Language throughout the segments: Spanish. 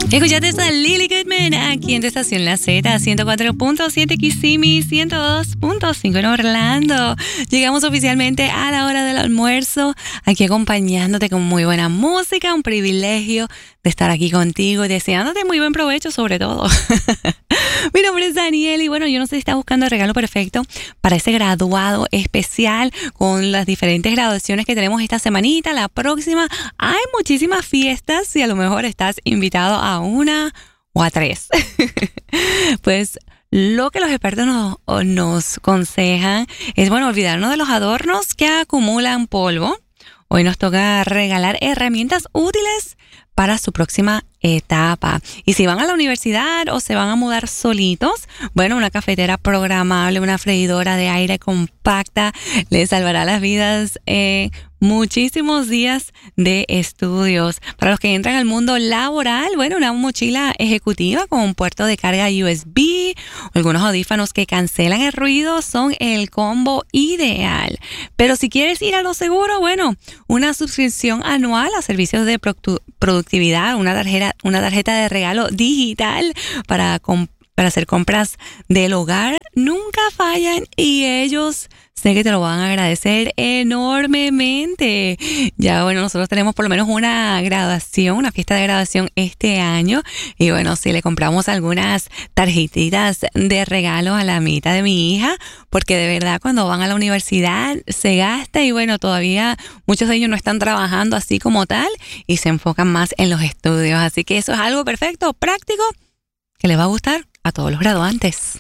Escuchaste a Lily Goodman aquí en tu estación La Z, 104.7 Kissimmee, 102.5 en Orlando. Llegamos oficialmente a la hora del almuerzo, aquí acompañándote con muy buena música, un privilegio de estar aquí contigo y deseándote muy buen provecho sobre todo. Mi nombre es Daniel y bueno, yo no sé si estás buscando el regalo perfecto para ese graduado especial con las diferentes graduaciones que tenemos esta semanita. La próxima hay muchísimas fiestas y a lo mejor estás invitado a una o a tres. Pues lo que los expertos nos aconsejan es, bueno, olvidarnos de los adornos que acumulan polvo. Hoy nos toca regalar herramientas útiles para su próxima etapa. Y si van a la universidad o se van a mudar solitos, bueno, una cafetera programable, una freidora de aire compacta les salvará las vidas muchísimos días de estudios. Para los que entran al mundo laboral, bueno, una mochila ejecutiva con un puerto de carga USB, algunos audífonos que cancelan el ruido son el combo ideal. Pero si quieres ir a lo seguro, bueno, una suscripción anual a servicios de productividad, una tarjeta de regalo digital para hacer compras del hogar, nunca fallan y ellos sé que te lo van a agradecer enormemente. Ya, bueno, nosotros tenemos por lo menos una fiesta de graduación este año y bueno, si le compramos algunas tarjetitas de regalo a la mitad de mi hija, porque de verdad cuando van a la universidad se gasta y bueno, todavía muchos de ellos no están trabajando así como tal y se enfocan más en los estudios. Así que eso es algo perfecto, práctico, que les va a gustar a todos los graduantes.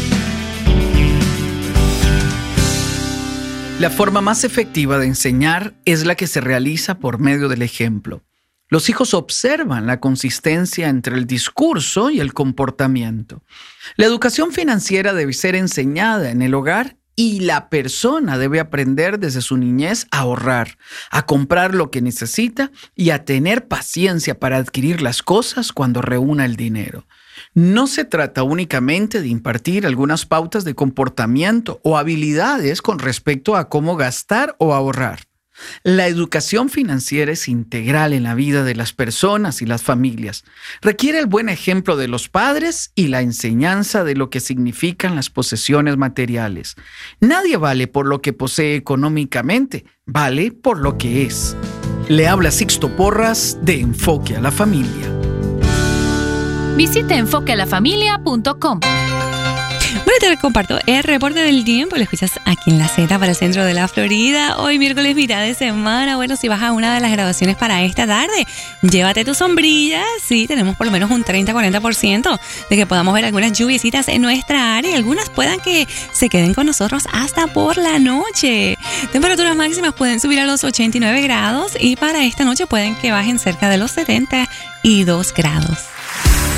La forma más efectiva de enseñar es la que se realiza por medio del ejemplo. Los hijos observan la consistencia entre el discurso y el comportamiento. La educación financiera debe ser enseñada en el hogar y la persona debe aprender desde su niñez a ahorrar, a comprar lo que necesita y a tener paciencia para adquirir las cosas cuando reúna el dinero. No se trata únicamente de impartir algunas pautas de comportamiento o habilidades con respecto a cómo gastar o ahorrar. La educación financiera es integral en la vida de las personas y las familias. Requiere el buen ejemplo de los padres y la enseñanza de lo que significan las posesiones materiales. Nadie vale por lo que posee económicamente, vale por lo que es. Le habla Sixto Porras de Enfoque a la Familia. Visita enfoquealafamilia.com. Bueno, te comparto el reporte del tiempo. Lo escuchas aquí en La Z para el centro de la Florida. Hoy miércoles, mitad de semana. Bueno, si vas a una de las grabaciones para esta tarde, llévate tu sombrilla. Sí, tenemos por lo menos un 30-40% de que podamos ver algunas lluviecitas en nuestra área. Algunas puedan que se queden con nosotros hasta por la noche. Temperaturas máximas pueden subir a los 89 grados y para esta noche pueden que bajen cerca de los 72 grados.